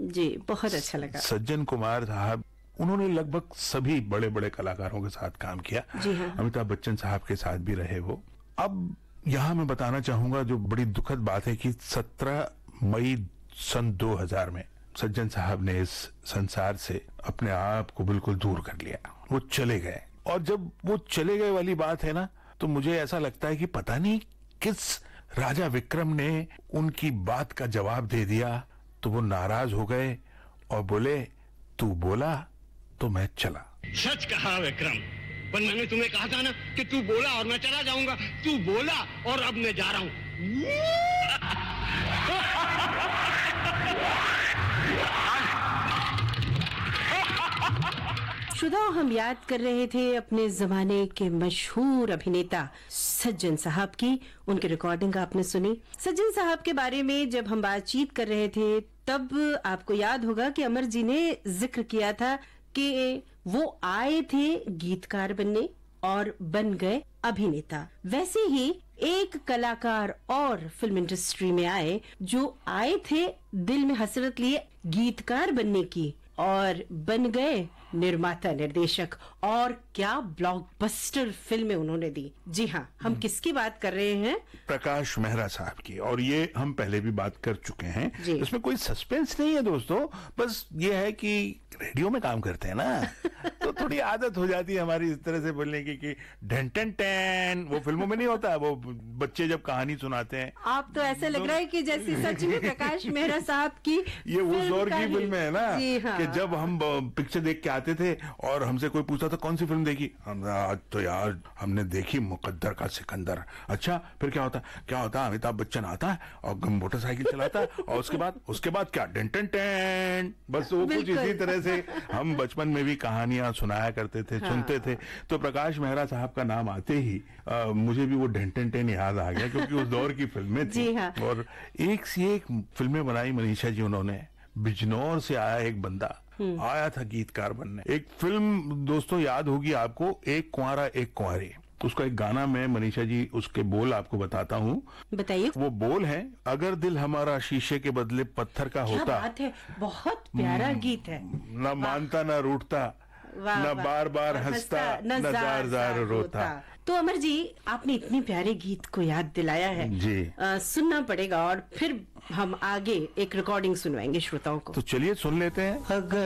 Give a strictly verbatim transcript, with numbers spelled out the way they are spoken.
जी, बहुत अच्छा लगा। सज्जन कुमार साहब, उन्होंने लगभग सभी बड़े बड़े कलाकारों के साथ काम किया। जी हाँ। अमिताभ बच्चन साहब के साथ भी रहे वो। अब यहाँ मैं बताना चाहूंगा जो बड़ी दुखद बात है कि सत्रह मई सन दो हज़ार में सज्जन साहब ने इस संसार से अपने आप को बिल्कुल दूर कर लिया, वो चले गए। और जब वो चले गए वाली बात है ना, तो मुझे ऐसा लगता है कि पता नहीं किस राजा विक्रम ने उनकी बात का जवाब दे दिया, तो वो नाराज हो गए और बोले, तू बोला तो मैं चला। सच कहा विक्रम, पर मैंने तुम्हें कहा था ना कि तू बोला और मैं चला जाऊंगा। तू बोला और अब मैं जा रहा हूं। श्रोताओ, हम याद कर रहे थे अपने जमाने के मशहूर अभिनेता सज्जन साहब की। उनकी रिकॉर्डिंग आपने सुनी। सज्जन साहब के बारे में जब हम बातचीत कर रहे थे, तब आपको याद होगा कि अमर जी ने जिक्र किया था कि वो आए थे गीतकार बनने और बन गए अभिनेता। वैसे ही एक कलाकार और फिल्म इंडस्ट्री में आए जो आए थे दिल में हसरत लिए गीतकार बनने की और बन गए निर्माता निर्देशक। और क्या ब्लॉकबस्टर फिल्में उन्होंने दी। जी हाँ, हम किसकी बात कर रहे हैं? प्रकाश मेहरा साहब की। और ये हम पहले भी बात कर चुके हैं, इसमें कोई सस्पेंस नहीं है दोस्तों, बस ये है कि रेडियो में काम करते हैं ना, तो थोड़ी आदत हो जाती है हमारी इस तरह से बोलने की कि ढन टन टन। वो फिल्मों में नहीं होता, वो बच्चे जब कहानी सुनाते हैं। आप तो ऐसा लग रहा है कि जैसे सच में प्रकाश मेहरा साहब की ये उस दौर की फिल्म है ना, हाँ। कि जब हम पिक्चर देख के आते थे और हमसे कोई पूछता था कौन सी फिल्म देखी, हम आज तो यार हमने देखी मुकद्दर का सिकंदर। अच्छा, फिर क्या होता क्या होता अमिताभ बच्चन आता है और मोटरसाइकिल चलाता है और उसके बाद उसके बाद क्या डन टन टन। बस वो कुछ इसी तरह से हम बचपन में भी कहानियां सुनाया करते थे, हाँ। सुनते थे। तो प्रकाश मेहरा साहब का नाम आते ही आ, मुझे भी वो डन टन टन याद आ गया, क्योंकि उस दौर की फिल्में थी। हाँ। और एक से एक फिल्में बनाई मनीषा जी उन्होंने। बिजनौर से आया एक बंदा, आया था गीतकार बनने। एक फिल्म दोस्तों याद होगी आपको, एक कुंवारा एक कुंवारी। उसका एक गाना मैं मनीषा जी उसके बोल आपको बताता हूँ। बताइए। वो बोल है, अगर दिल हमारा शीशे के बदले पत्थर का होता। क्या बात है, बहुत प्यारा गीत है। न मानता न रूठता, न बार बार हंसता, न जार जार रोता। तो अमर जी, आपने इतने प्यारे गीत को याद दिलाया है जी, आ, सुनना पड़ेगा और फिर हम आगे एक रिकॉर्डिंग सुनवाएंगे श्रोताओं को। तो चलिए सुन लेते हैं। अगर